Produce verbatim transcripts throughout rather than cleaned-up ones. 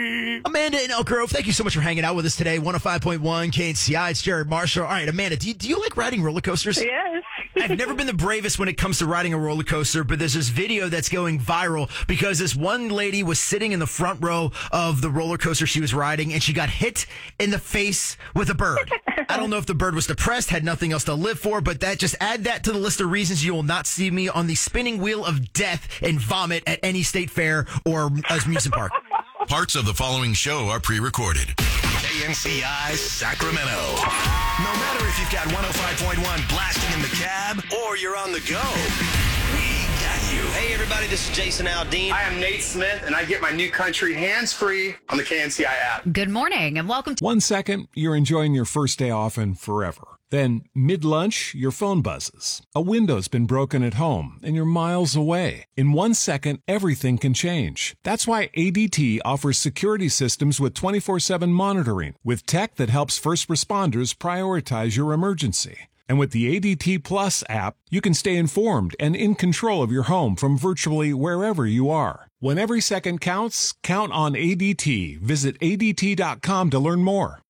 Amanda in Elk Grove, thank you so much for hanging out with us today. one oh five point one K N C I, it's Jared Marshall. All right, Amanda, do you, do you like riding roller coasters? Yes. I've never been the bravest when it comes to riding a roller coaster, but there's this video that's going viral because this one lady was sitting in the front row of the roller coaster she was riding, and she got hit in the face with a bird. I don't know if the bird was depressed, had nothing else to live for, but that just add that to the list of reasons you will not see me on the spinning wheel of death and vomit at any state fair or amusement park. Parts of the following show are pre-recorded. K N C I Sacramento. No matter if you've got one oh five point one blasting in the cab or you're on the go, we got you. Hey everybody, this is Jason Aldean. I am Nate Smith, and I get my new country hands-free on the K N C I app. Good morning, and welcome to... One second, you're enjoying your first day off and forever. Then, mid-lunch, your phone buzzes. A window's been broken at home, and you're miles away. In one second, everything can change. That's why A D T offers security systems with twenty-four seven monitoring, with tech that helps first responders prioritize your emergency. And with the A D T Plus app, you can stay informed and in control of your home from virtually wherever you are. When every second counts, count on A D T. Visit A D T dot com to learn more.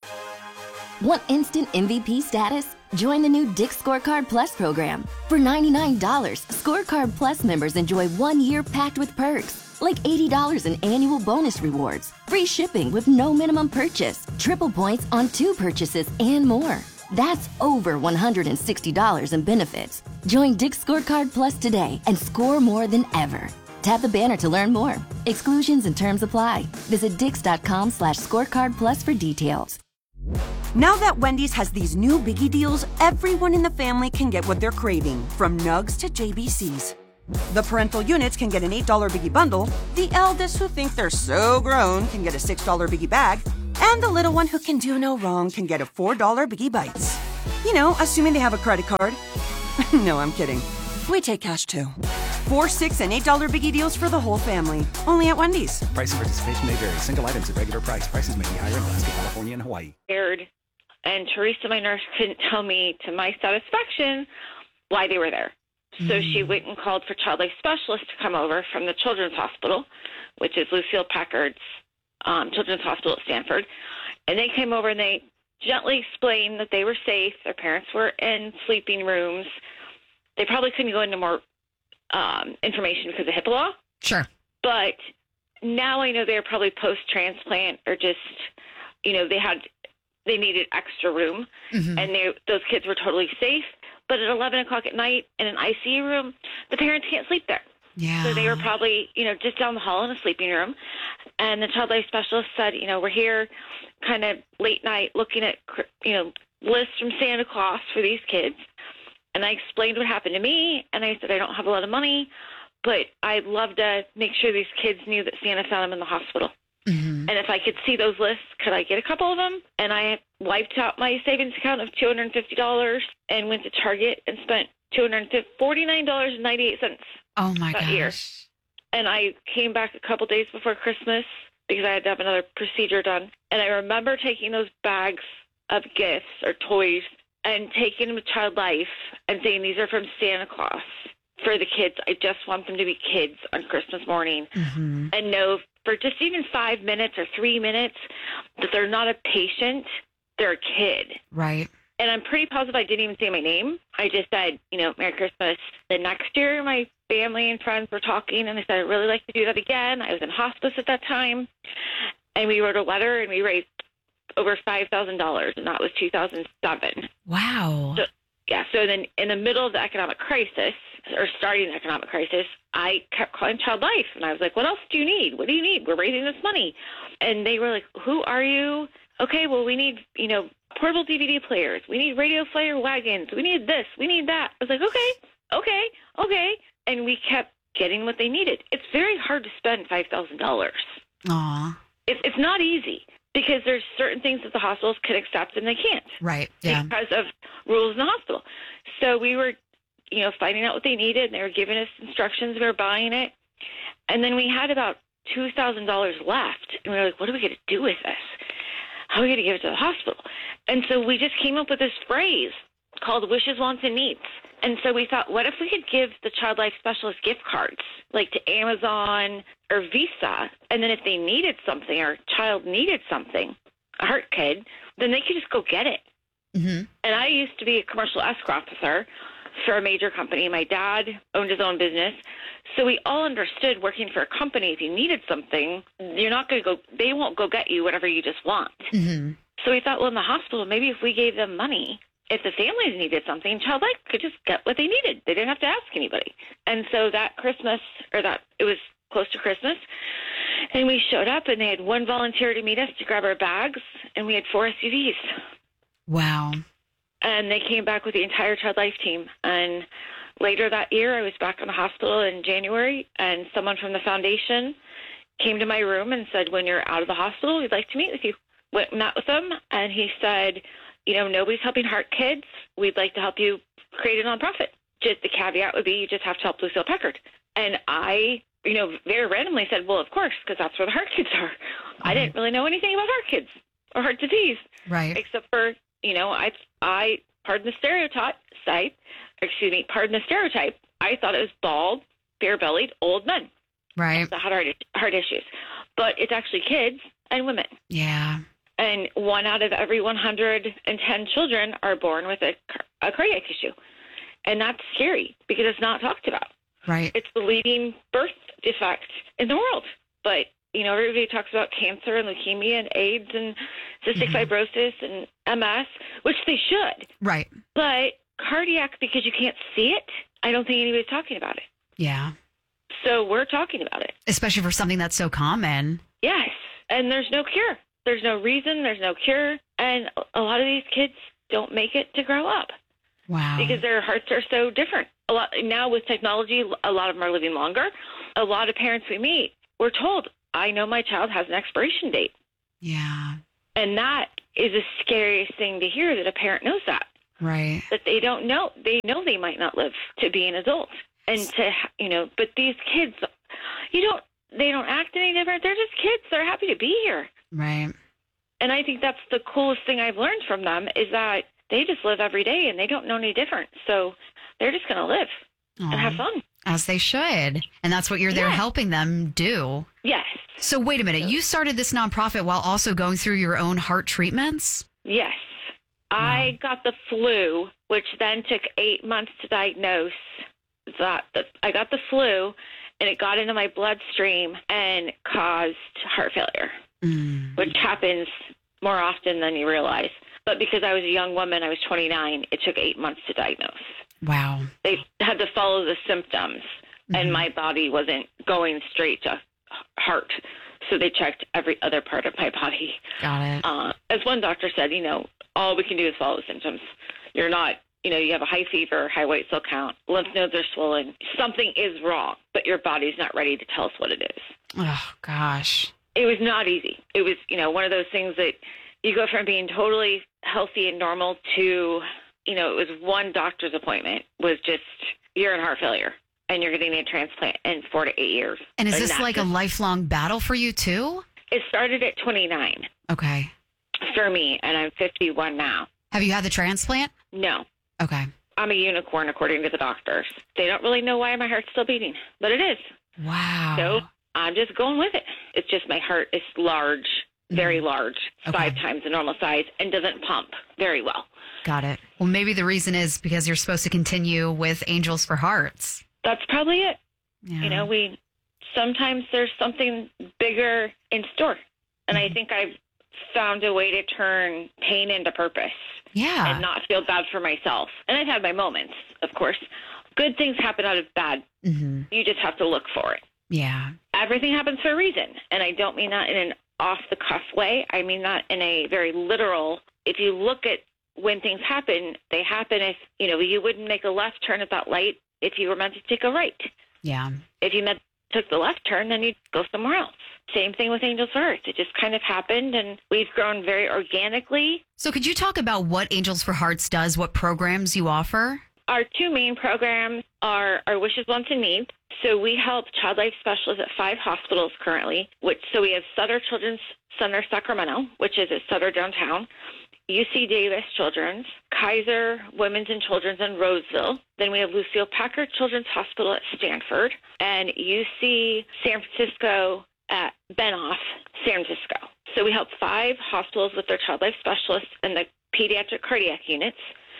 Want instant M V P status? Join the new Dick's Scorecard Plus program. For ninety-nine dollars, Scorecard Plus members enjoy one year packed with perks, like eighty dollars in annual bonus rewards, free shipping with no minimum purchase, triple points on two purchases, and more. That's over one hundred sixty dollars in benefits. Join Dick's Scorecard Plus today and score more than ever. Tap the banner to learn more. Exclusions and terms apply. Visit Dix dot com slash scorecard plus for details. Now that Wendy's has these new biggie deals, everyone in the family can get what they're craving, from nugs to J B Cs. The parental units can get an eight dollar biggie bundle, the eldest who think they're so grown can get a six dollar biggie bag, and the little one who can do no wrong can get a four dollar biggie bites. You know, assuming they have a credit card. No, I'm kidding. We take cash too. Four, six, and eight dollar biggie deals for the whole family. Only at Wendy's. Price and participation may vary. Single items at regular price. Prices may be higher in Alaska, California, and Hawaii. Scared. And Teresa, my nurse, couldn't tell me to my satisfaction why they were there. So mm. she went and called for child life specialists to come over from the Children's Hospital, which is Lucille Packard's um, Children's Hospital at Stanford. And they came over and they gently explained that they were safe. Their parents were in sleeping rooms. They probably couldn't go into more um, information because of HIPAA law. Sure. But now I know they're probably post-transplant or just, you know, they had they needed extra room, mm-hmm. and they, those kids were totally safe. But at eleven o'clock at night in an I C U room, the parents can't sleep there. Yeah. So they were probably, you know, just down the hall in a sleeping room. And the child life specialist said, you know, we're here kind of late night looking at, you know, lists from Santa Claus for these kids. And I explained what happened to me, and I said I don't have a lot of money, but I'd love to make sure these kids knew that Santa found them in the hospital. Mm-hmm. And if I could see those lists, could I get a couple of them? And I wiped out my savings account of two hundred fifty dollars and went to Target and spent two hundred forty-nine dollars and ninety-eight cents oh my that gosh. year. And I came back a couple days before Christmas because I had to have another procedure done. And I remember taking those bags of gifts or toys and taking them to Child Life and saying, these are from Santa Claus for the kids. I just want them to be kids on Christmas morning, mm-hmm. and know for just even five minutes or three minutes that they're not a patient, they're a kid. Right. And I'm pretty positive I didn't even say my name. I just said, you know, Merry Christmas. The next year, my family and friends were talking, and I said, I'd really like to do that again. I was in hospice at that time, and we wrote a letter, and we raised over five thousand dollars, and that was two thousand seven. Wow. So, yeah, so then in the middle of the economic crisis, or starting the economic crisis, I kept calling Child Life, and I was like, what else do you need? What do you need? We're raising this money. And they were like, who are you? Okay, well, we need, you know, portable D V D players. We need radio flyer wagons. We need this. We need that. I was like, okay, okay, okay. And we kept getting what they needed. It's very hard to spend five thousand dollars. Aw. It's, it's not easy because there's certain things that the hospitals can accept and they can't. Right, yeah. Because of rules in the hospital. So we were, you know, finding out what they needed, and they were giving us instructions. We were buying it. And then we had about two thousand dollars left. And we were like, what are we going to do with this? How are we going to give it to the hospital? And so we just came up with this phrase, called Wishes, Wants, and Needs. And so we thought, what if we could give the Child Life Specialist gift cards, like to Amazon or Visa, and then if they needed something or a child needed something, a heart kid, then they could just go get it. Mm-hmm. And I used to be a commercial escrow officer for a major company. My dad owned his own business. So we all understood working for a company, if you needed something, you're not going to go, they won't go get you whatever you just want. Mm-hmm. So we thought, well, in the hospital, maybe if we gave them money, if the families needed something, Child Life could just get what they needed. They didn't have to ask anybody. And so that Christmas, or that, it was close to Christmas, and we showed up and they had one volunteer to meet us to grab our bags, and we had four S U Vs. Wow. And they came back with the entire Child Life team. And later that year, I was back in the hospital in January, and someone from the foundation came to my room and said, when you're out of the hospital, we'd like to meet with you. Went, met with him, and he said, you know, nobody's helping heart kids. We'd like to help you create a nonprofit. Just the caveat would be you just have to help Lucille Packard. And I, you know, very randomly said, well, of course, because that's where the heart kids are. Mm-hmm. I didn't really know anything about heart kids or heart disease. Right. Except for, you know, I, I, pardon the stereotype, site, excuse me, pardon the stereotype, I thought it was bald, bare-bellied, old men. Right. That had heart, heart issues. But it's actually kids and women. Yeah. And one out of every one hundred ten children are born with a, a cardiac issue. And that's scary because it's not talked about. Right. It's the leading birth defect in the world. But, you know, everybody talks about cancer and leukemia and AIDS and cystic mm-hmm. fibrosis and M S, which they should. Right. But cardiac, because you can't see it, I don't think anybody's talking about it. Yeah. So we're talking about it. Especially for something that's so common. Yes. And there's no cure. There's no reason. There's no cure. And a lot of these kids don't make it to grow up. Wow. Because their hearts are so different. A lot now with technology, a lot of them are living longer. A lot of parents we meet, we're told, I know my child has an expiration date. Yeah. And that is the scariest thing to hear, that a parent knows that. Right. That they don't know. They know they might not live to be an adult. And to, you know, but these kids, you don't, they don't act any different. They're just kids. They're happy to be here. Right. And I think that's the coolest thing I've learned from them, is that they just live every day and they don't know any different. So they're just going to live Aww. And have fun. As they should. And that's what you're there yeah. helping them do. Yes. So wait a minute. You started this nonprofit while also going through your own heart treatments? Yes. Wow. I got the flu, which then took eight months to diagnose. That the, I got the flu, and it got into my bloodstream and caused heart failure, mm. which happens more often than you realize. But because I was a young woman, I was twenty-nine, it took eight months to diagnose. Wow. They had to follow the symptoms, mm-hmm. and my body wasn't going straight to heart. So they checked every other part of my body. Got it. Uh, as one doctor said, you know, all we can do is follow the symptoms. You're not, you know, you have a high fever, high white cell count, lymph nodes are swollen. Something is wrong, but your body's not ready to tell us what it is. Oh, gosh. It was not easy. It was, you know, one of those things that you go from being totally healthy and normal to, you know, it was one doctor's appointment was just, you're in heart failure and you're getting a transplant in four to eight years. And is and this like just, a lifelong battle for you too? It started at twenty-nine. Okay. For me, and I'm fifty-one now. Have you had the transplant? No. Okay. I'm a unicorn, according to the doctors. They don't really know why my heart's still beating, but it is. Wow. So I'm just going with it. It's just my heart is large, very mm. large, okay. five times the normal size, and doesn't pump very well. Got it. Well, maybe the reason is because you're supposed to continue with Angels for Hearts. That's probably it. Yeah. You know, we sometimes there's something bigger in store. And mm-hmm. I think I've found a way to turn pain into purpose. Yeah. And not feel bad for myself. And I've had my moments, of course. Good things happen out of bad. Mm-hmm. You just have to look for it. Yeah. Everything happens for a reason. And I don't mean that in an off-the-cuff way. I mean that in a very literal, if you look at when things happen, they happen if, you know, you wouldn't make a left turn at that light if you were meant to take a right. Yeah. If you meant took the left turn, then you'd go somewhere else. Same thing with Angels for Hearts. It just kind of happened, and we've grown very organically. So could you talk about what Angels for Hearts does, what programs you offer? Our two main programs are our Wishes, Wants, and Needs. So we help child life specialists at five hospitals currently. Which so we have Sutter Children's Center Sacramento, which is at Sutter downtown, U C Davis Children's, Kaiser Women's and Children's in Roseville. Then we have Lucille Packard Children's Hospital at Stanford, and U C San Francisco at Benoff, San Francisco. So we help five hospitals with their child life specialists and the pediatric cardiac units,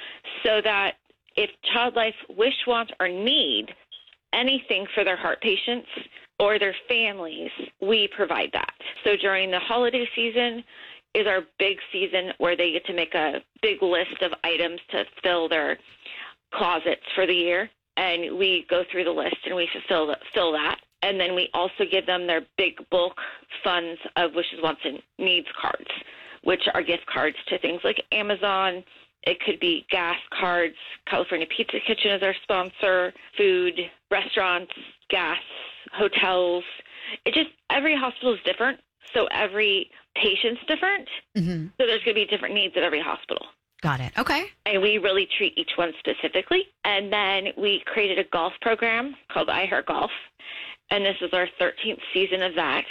so that if child life wish, want, or need anything for their heart patients or their families, we provide that. So during the holiday season is our big season where they get to make a big list of items to fill their closets for the year. And we go through the list and we fulfill fill that. And then we also give them their big bulk funds of wishes, wants, and needs cards, which are gift cards to things like Amazon. It could be gas cards. California Pizza Kitchen is our sponsor. Food, restaurants, gas, hotels. It just, every hospital is different. So every patient's different. Mm-hmm. So there's going to be different needs at every hospital. Got it. Okay. And we really treat each one specifically. And then we created a golf program called I Heart Golf. And this is our thirteenth season of that,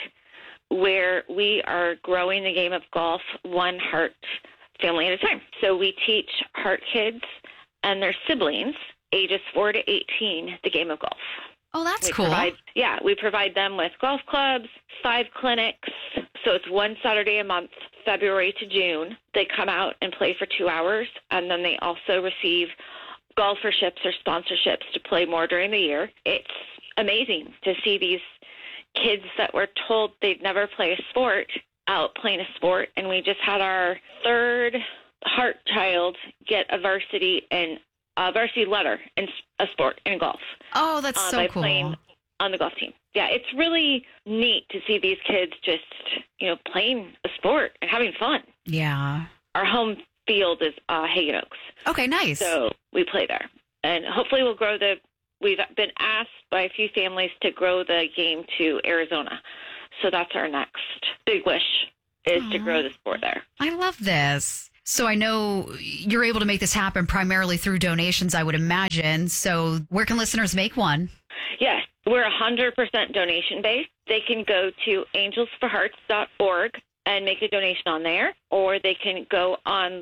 where we are growing the game of golf one heart family at a time. So we teach heart kids and their siblings, ages four to eighteen, the game of golf. Oh, that's we cool. Provide, yeah, we provide them with golf clubs, five clinics. So it's one Saturday a month, February to June. They come out and play for two hours, and then they also receive golferships or sponsorships to play more during the year. It's amazing to see these kids that were told they'd never play a sport out playing a sport. And we just had our third heart child get a varsity and a varsity letter in a sport in golf. Oh, that's uh, so by cool. Playing on the golf team. Yeah, it's really neat to see these kids just, you know, playing a sport and having fun. Yeah. Our home field is uh, Hagen Oaks. Okay, nice. So we play there. And hopefully we'll grow the, we've been asked by a few families to grow the game to Arizona. So that's our next big wish, is Aww. to grow the sport there. I love this. So I know you're able to make this happen primarily through donations, I would imagine. So where can listeners make one? Yes, we're one hundred percent donation-based. They can go to angels for hearts dot org and make a donation on there, or they can go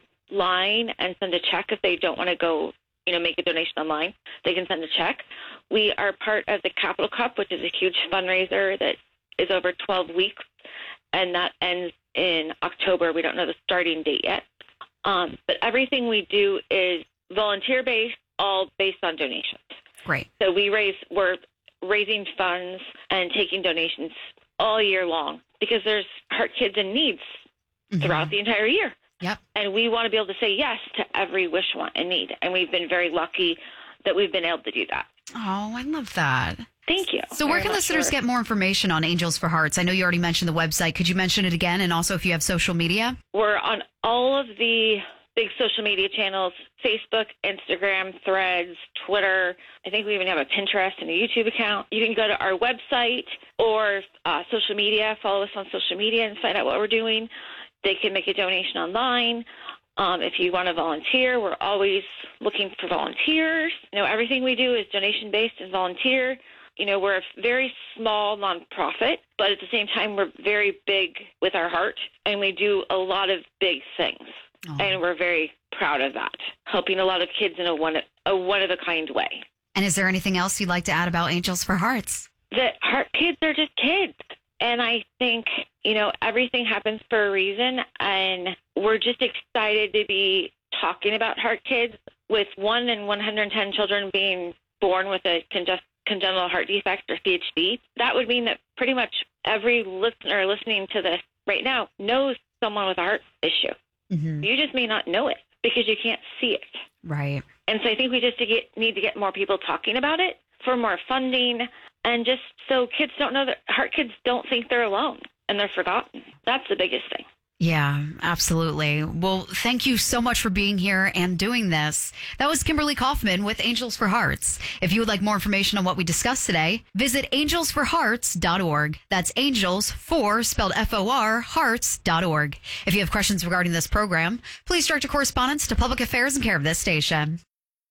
online and send a check if they don't want to go, you know, make a donation online. They can send a check. We are part of the Capital Cup, which is a huge fundraiser that is over twelve weeks, and that ends in October. We don't know the starting date yet. Um, but everything we do is volunteer-based, all based on donations. Great. So we raise, we're raising funds and taking donations all year long because there's heart kids in needs mm-hmm. throughout the entire year. Yep. And we want to be able to say yes to every wish, want, and need. And we've been very lucky that we've been able to do that. Oh, I love that. Thank you. So where can listeners sure. get more information on Angels for Hearts? I know you already mentioned the website. Could you mention it again? And also if you have social media? We're on all of the big social media channels, Facebook, Instagram, Threads, Twitter. I think we even have a Pinterest and a YouTube account. You can go to our website or uh, social media, follow us on social media and find out what we're doing. They can make a donation online. Um, if you want to volunteer, we're always looking for volunteers. You know, everything we do is donation-based and volunteer. You know, we're a very small nonprofit, but at the same time, we're very big with our heart, and we do a lot of big things. Oh. And we're very proud of that, helping a lot of kids in a one a one-of-a-kind way. And is there anything else you'd like to add about Angels for Hearts? That heart kids are just kids. And I think, you know, everything happens for a reason, and we're just excited to be talking about heart kids. With one in one hundred ten children being born with a congest- congenital heart defect or C H D, that would mean that pretty much every listener listening to this right now knows someone with a heart issue. Mm-hmm. You just may not know it because you can't see it. Right. And so I think we just to get, need to get more people talking about it for more funding, and just so kids don't know that heart kids don't think they're alone and they're forgotten. That's the biggest thing. Yeah, absolutely. Well, thank you so much for being here and doing this. That was Kimberly Kaufman with Angels for Hearts. If you would like more information on what we discussed today, visit angels for hearts dot org. That's angels for, spelled F O R, hearts dot org. If you have questions regarding this program, please direct your correspondence to Public Affairs in care of this station.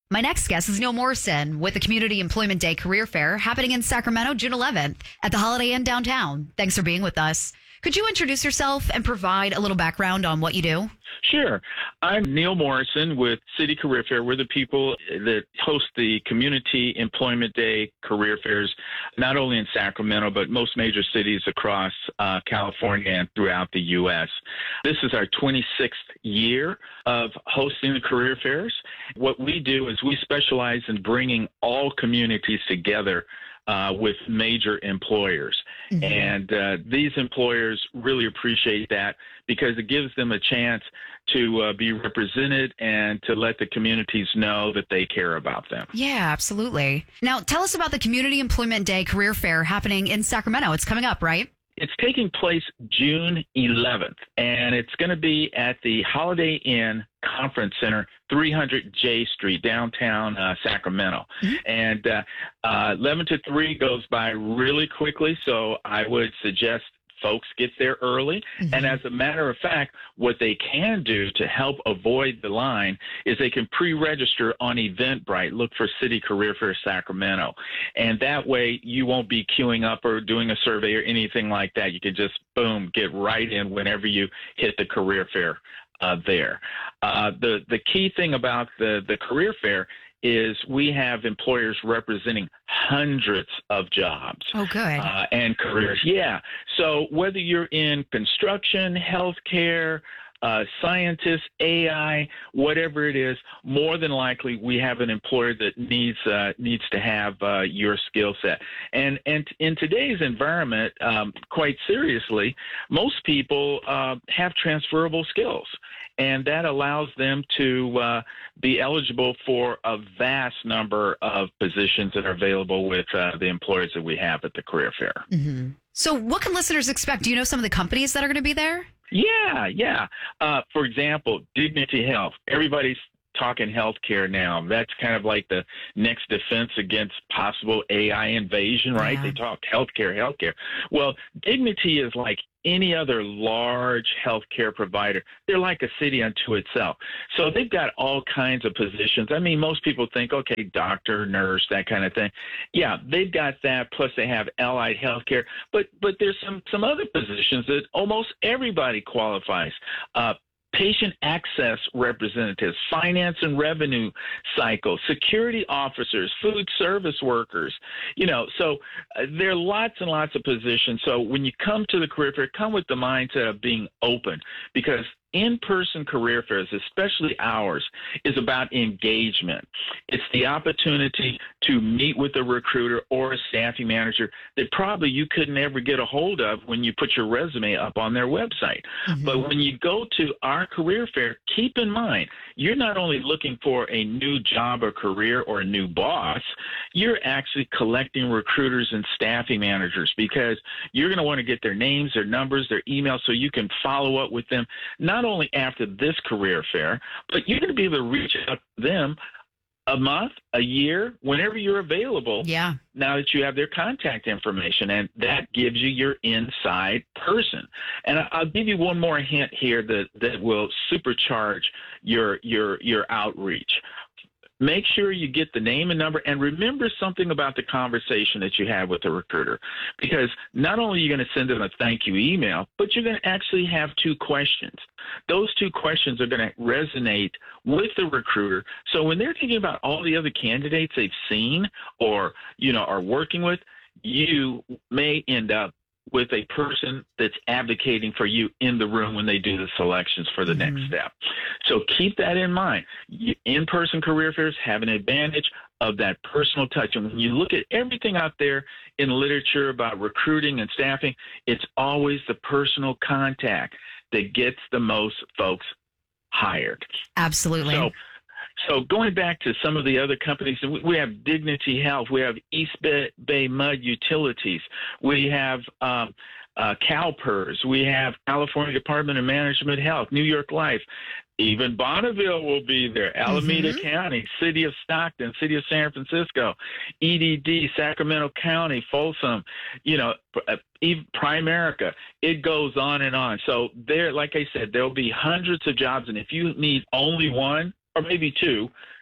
My next guest is Neil Morrison with the Community Employment Day Career Fair happening in Sacramento, June eleventh at the Holiday Inn downtown. Thanks for being with us. Could you introduce yourself and provide a little background on what you do? Sure. I'm Neil Morrison with City Career Fair. We're the people that host the Community Employment Day Career Fairs, not only in Sacramento, but most major cities across uh, California and throughout the U S. This is our twenty-sixth year of hosting the career fairs. What we do is we specialize in bringing all communities together Uh, with major employers. Mm-hmm. And uh, these employers really appreciate that because it gives them a chance to uh, be represented and to let the communities know that they care about them. Yeah, absolutely. Now, tell us about the Community Employment Day Career Fair happening in Sacramento. It's coming up, right? It's taking place June eleventh, and it's going to be at the Holiday Inn Conference Center, three hundred J Street, downtown uh, Sacramento. Mm-hmm. And uh, uh, eleven to three goes by really quickly, so I would suggest folks get there early. Mm-hmm. And as a matter of fact, what they can do to help avoid the line is they can pre-register on Eventbrite. Look for City Career Fair Sacramento. And that way you won't be queuing up or doing a survey or anything like that. You can just, boom, get right in whenever you hit the career fair uh, there. Uh, the, the key thing about the, the career fair is we have employers representing hundreds of jobs. Oh, good. Uh, and careers. Yeah. So whether you're in construction, healthcare, uh, scientists, A I, whatever it is, more than likely we have an employer that needs uh, needs to have uh, your skill set. And and in today's environment, um, quite seriously, most people uh, have transferable skills. And that allows them to uh, be eligible for a vast number of positions that are available with uh, the employers that we have at the career fair. Mm-hmm. So what can listeners expect? Do you know some of the companies that are going to be there? Yeah, yeah. Uh, for example, Dignity Health. Everybody's talking healthcare now. That's kind of like the next defense against possible A I invasion, right? Yeah. They talk healthcare, healthcare. Well, Dignity is like any other large healthcare provider. They're like a city unto itself. So they've got all kinds of positions. I mean, most people think, okay, doctor, nurse, that kind of thing. Yeah, they've got that. Plus they have allied healthcare. But but there's some, some other positions that almost everybody qualifies. Uh, patient access representatives, finance and revenue cycle, security officers, food service workers, you know, so uh, there are lots and lots of positions. So when you come to the career fair, come with the mindset of being open, because in-person career fairs, especially ours, is about engagement. It's the opportunity to meet with a recruiter or a staffing manager that probably you couldn't ever get a hold of when you put your resume up on their website. Mm-hmm. But when you go to our career fair, keep in mind, you're not only looking for a new job or career or a new boss, you're actually collecting recruiters and staffing managers, because you're going to want to get their names, their numbers, their emails, so you can follow up with them, not only after this career fair, but you're going to be able to reach out to them a month, a year, whenever you're available. Yeah. Now that you have their contact information, and that gives you your inside person. And I'll give you one more hint here that, that will supercharge your your your outreach. Make sure you get the name and number, and remember something about the conversation that you had with the recruiter, because not only are you going to send them a thank you email, but you're going to actually have two questions. Those two questions are going to resonate with the recruiter. So when they're thinking about all the other candidates they've seen or, you know, are working with, you may end up with a person that's advocating for you in the room when they do the selections for the mm-hmm. next step. So keep that in mind. In-person career fairs have an advantage of that personal touch. And when you look at everything out there in literature about recruiting and staffing, it's always the personal contact that gets the most folks hired. Absolutely. So, So going back to some of the other companies, we have Dignity Health, we have East Bay Mud Utilities, we have um, uh, CalPERS, we have California Department of Management Health, New York Life, even Bonneville will be there, Alameda mm-hmm. County, City of Stockton, City of San Francisco, E D D, Sacramento County, Folsom, you know, even Primerica. It goes on and on. So there, like I said, there'll be hundreds of jobs, and if you need only one, or maybe two,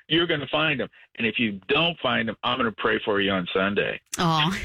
you're going to find them. And if you don't find them, I'm going to pray for you on Sunday. Oh,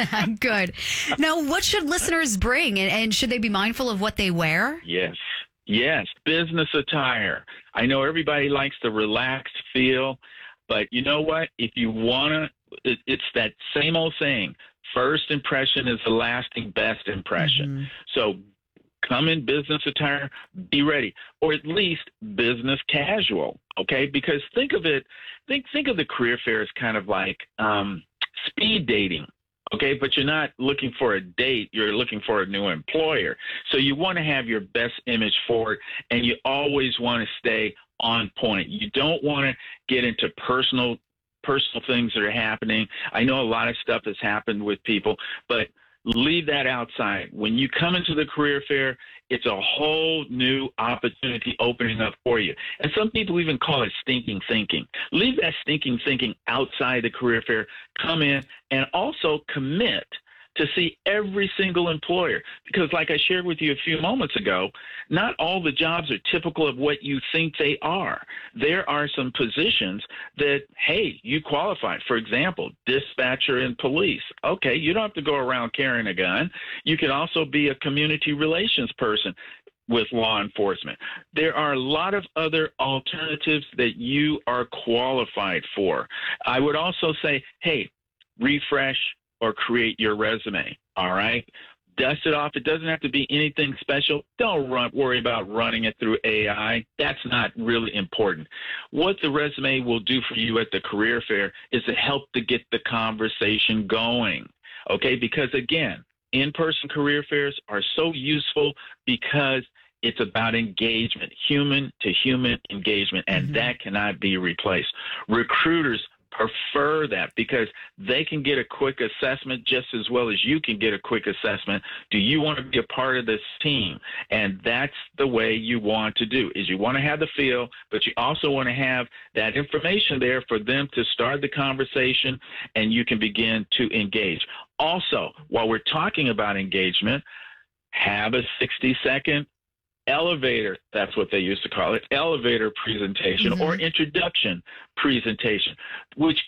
good. Now, what should listeners bring, and, and should they be mindful of what they wear? Yes. Yes. Business attire. I know everybody likes the relaxed feel, but you know what? If you want to, it, it's that same old saying, first impression is the lasting best impression. Mm-hmm. So come in business attire, be ready, or at least business casual, okay? Because think of it, think think of the career fair as kind of like um, speed dating, okay? But you're not looking for a date, you're looking for a new employer. So you want to have your best image forward, and you always want to stay on point. You don't want to get into personal personal things that are happening. I know a lot of stuff has happened with people, but leave that outside. When you come into the career fair, it's a whole new opportunity opening up for you. And some people even call it stinking thinking. Leave that stinking thinking outside the career fair. Come in and also commit to see every single employer. Because like I shared with you a few moments ago, not all the jobs are typical of what you think they are. There are some positions that, hey, you qualify. For example, dispatcher in police. Okay, you don't have to go around carrying a gun. You can also be a community relations person with law enforcement. There are a lot of other alternatives that you are qualified for. I would also say, hey, refresh or create your resume, all right? Dust it off. It doesn't have to be anything special. Don't run, worry about running it through A I. That's not really important. What the resume will do for you at the career fair is to help to get the conversation going, okay? Because, again, in-person career fairs are so useful because it's about engagement, human-to-human engagement, and mm-hmm. that cannot be replaced. Recruiters prefer that because they can get a quick assessment just as well as you can get a quick assessment. Do you want to be a part of this team? And that's the way you want to do is you want to have the feel, but you also want to have that information there for them to start the conversation and you can begin to engage. Also, while we're talking about engagement, have a sixty second elevator, that's what they used to call it, elevator presentation mm-hmm. or introduction presentation, which